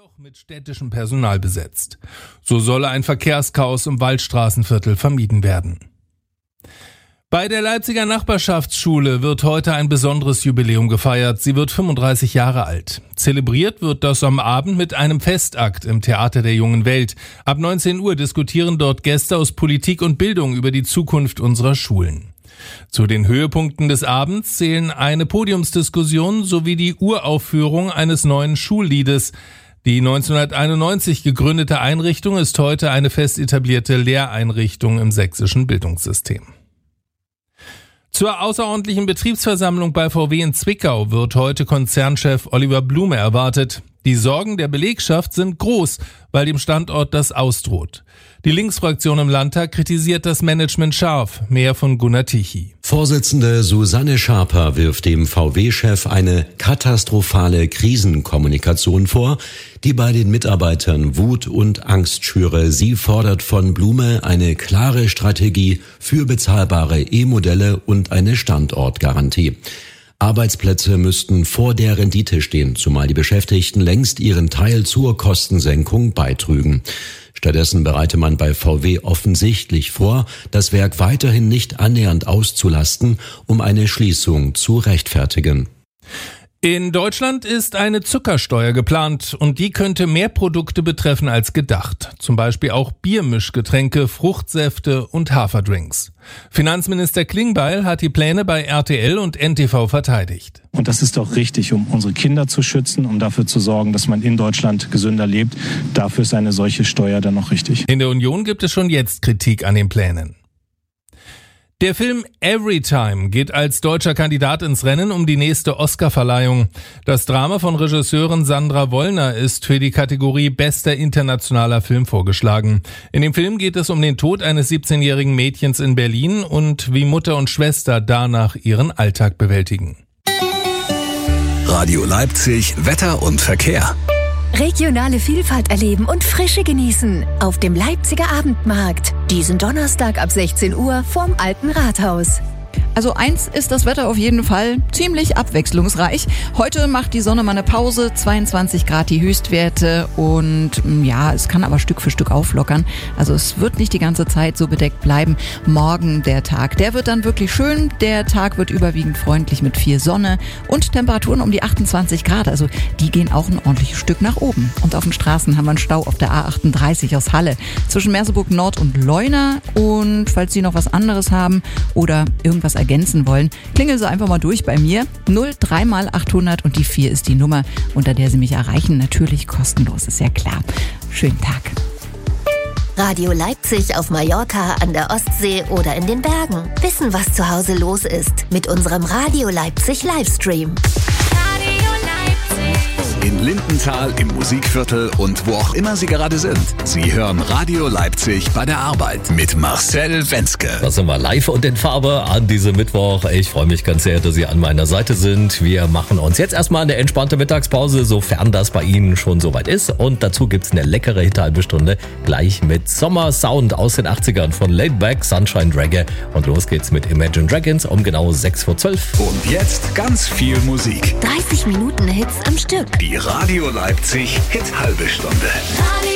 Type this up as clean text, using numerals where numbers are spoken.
doch mit städtischem Personal besetzt. So solle ein Verkehrschaos im Waldstraßenviertel vermieden werden. Bei der Leipziger Nachbarschaftsschule wird heute ein besonderes Jubiläum gefeiert. Sie wird 35 Jahre alt. Zelebriert wird das am Abend mit einem Festakt im Theater der Jungen Welt. Ab 19 Uhr diskutieren dort Gäste aus Politik und Bildung über die Zukunft unserer Schulen. Zu den Höhepunkten des Abends zählen eine Podiumsdiskussion sowie die Uraufführung eines neuen Schulliedes. Die 1991 gegründete Einrichtung ist heute eine fest etablierte Lehreinrichtung im sächsischen Bildungssystem. Zur außerordentlichen Betriebsversammlung bei VW in Zwickau wird heute Konzernchef Oliver Blume erwartet. Die Sorgen der Belegschaft sind groß, weil dem Standort das ausdroht. Die Linksfraktion im Landtag kritisiert das Management scharf. Mehr von Gunnar Tichy. Vorsitzende Susanne Schaper wirft dem VW-Chef eine katastrophale Krisenkommunikation vor, die bei den Mitarbeitern Wut und Angst schüre. Sie fordert von Blume eine klare Strategie für bezahlbare E-Modelle und eine Standortgarantie. Arbeitsplätze müssten vor der Rendite stehen, zumal die Beschäftigten längst ihren Teil zur Kostensenkung beitrügen. Stattdessen bereite man bei VW offensichtlich vor, das Werk weiterhin nicht annähernd auszulasten, um eine Schließung zu rechtfertigen. In Deutschland ist eine Zuckersteuer geplant und die könnte mehr Produkte betreffen als gedacht. Zum Beispiel auch Biermischgetränke, Fruchtsäfte und Haferdrinks. Finanzminister Klingbeil hat die Pläne bei RTL und NTV verteidigt. Und das ist doch richtig, um unsere Kinder zu schützen, um dafür zu sorgen, dass man in Deutschland gesünder lebt. Dafür ist eine solche Steuer dann noch richtig. In der Union gibt es schon jetzt Kritik an den Plänen. Der Film Everytime geht als deutscher Kandidat ins Rennen um die nächste Oscar-Verleihung. Das Drama von Regisseurin Sandra Wollner ist für die Kategorie Bester internationaler Film vorgeschlagen. In dem Film geht es um den Tod eines 17-jährigen Mädchens in Berlin und wie Mutter und Schwester danach ihren Alltag bewältigen. Radio Leipzig, Wetter und Verkehr. Regionale Vielfalt erleben und Frische genießen auf dem Leipziger Abendmarkt. Diesen Donnerstag ab 16 Uhr vorm Alten Rathaus. Also eins ist das Wetter auf jeden Fall ziemlich abwechslungsreich. Heute macht die Sonne mal eine Pause, 22 Grad die Höchstwerte und ja, es kann aber Stück für Stück auflockern. Also es wird nicht die ganze Zeit so bedeckt bleiben. Morgen der Tag, der wird dann wirklich schön. Der Tag wird überwiegend freundlich mit viel Sonne und Temperaturen um die 28 Grad. Also die gehen auch ein ordentliches Stück nach oben. Und auf den Straßen haben wir einen Stau auf der A38 aus Halle zwischen Merseburg Nord und Leuna. Und falls Sie noch was anderes haben oder irgendwas ergänzen wollen, klingeln Sie einfach mal durch bei mir. 03 mal 800 und die 4 ist die Nummer, unter der Sie mich erreichen. Natürlich kostenlos, ist ja klar. Schönen Tag. Radio Leipzig auf Mallorca, an der Ostsee oder in den Bergen. Wissen, was zu Hause los ist mit unserem Radio Leipzig Livestream. In Lindenthal, im Musikviertel und wo auch immer Sie gerade sind. Sie hören Radio Leipzig bei der Arbeit mit Marcel Wenzke. Da sind wir live und in Farbe an diesem Mittwoch. Ich freue mich ganz sehr, dass Sie an meiner Seite sind. Wir machen uns jetzt erstmal eine entspannte Mittagspause, sofern das bei Ihnen schon soweit ist. Und dazu gibt's eine leckere Hit-Halbe-Stunde gleich mit Sommer-Sound aus den 80ern von Laid Back, Sunshine Reggae. Und los geht's mit Imagine Dragons um genau 6:12. Und jetzt ganz viel Musik. 30 Minuten Hits am Stück. Die Radio Leipzig Hit-Halbe-Stunde.